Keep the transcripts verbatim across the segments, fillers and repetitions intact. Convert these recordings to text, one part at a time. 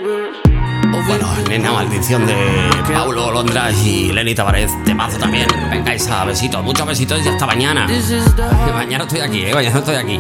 Bueno, Nena Maldición de Paulo Londra y Lenny Tavares, temazo también. Venga, Isa, besitos, muchos besitos y hasta mañana. Mañana estoy aquí, eh, mañana estoy aquí.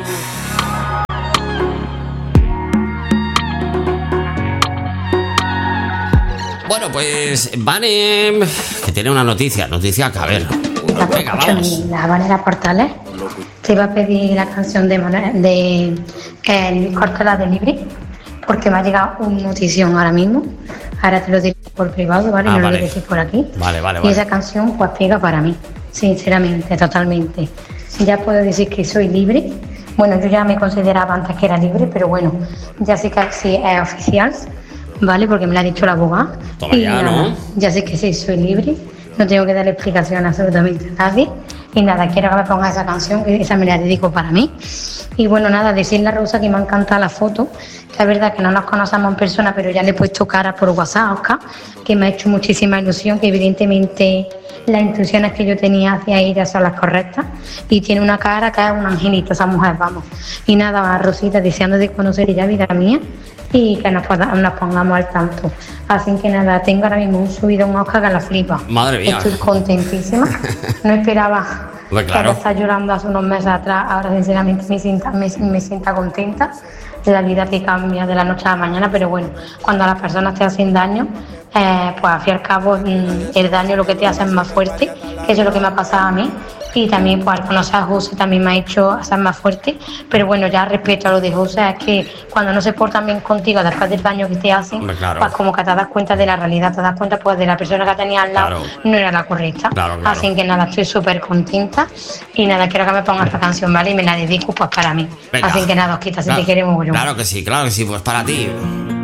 Bueno, pues Vane, que tiene una noticia, noticia que a ver. Venga, vamos. La Vanessa Portales te iba a pedir la canción de, de eh, Luis Cortella de Libri, porque me ha llegado una notición ahora mismo. Ahora te lo diré por privado, ¿vale? Ah, no vale. lo decir por aquí. Vale, vale, y vale. esa canción pues pega para mí, sinceramente, totalmente. Ya puedo decir que soy libre. Bueno, yo ya me consideraba antes que era libre, pero bueno, ya sé que sí es oficial, ¿vale? Porque me lo ha dicho la abogada. Toma y ya, nada, ¿no? ya sé que sí, soy libre. No tengo que darle explicación absolutamente a nadie. Y nada, quiero que me ponga esa canción, que esa me la dedico para mí. Y bueno, nada, decirle a Rosa que me ha encantado la foto, que es verdad que no nos conocemos en persona, pero ya le he puesto cara por WhatsApp, Oscar, que me ha hecho muchísima ilusión, que evidentemente las instrucciones que yo tenía hacia ella son las correctas. Y tiene una cara que es un angelito, esa mujer, vamos. Y nada, Rosita, deseando de conocer ella, vida mía, y que nos, poda- nos pongamos al tanto. Así que nada, tengo ahora mismo un subido, un Oscar que la flipa. Madre mía. Estoy contentísima. No esperaba Pues claro. que estar llorando hace unos meses atrás. Ahora sinceramente me sienta, me, me sienta contenta. La vida te cambia de la noche a la mañana, pero bueno, cuando a las personas te hacen daño, eh, pues al fin y al cabo mm, el daño lo que te hace es más fuerte, que eso es lo que me ha pasado a mí. Y también pues al conocer a José también me ha hecho ser más fuerte, pero bueno, ya respecto a lo de José, es que cuando no se portan bien contigo después del daño que te hacen, Hombre, claro. pues como que te das cuenta de la realidad, te das cuenta pues de la persona que tenía al lado, Claro. no era la correcta. Claro, claro. Así que nada, estoy súper contenta y nada, quiero que me ponga esta canción, ¿vale? Y me la dedico pues para mí. Venga. Así que nada, Osquita, si Claro, te queremos mucho. Claro que sí, claro que sí, pues para ti.